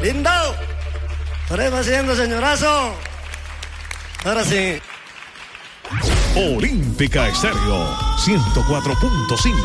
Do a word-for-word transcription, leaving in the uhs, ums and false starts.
Lindo. Estaremos haciendo, señorazo. Ahora sí. Olímpica Estéreo ciento cuatro punto cinco.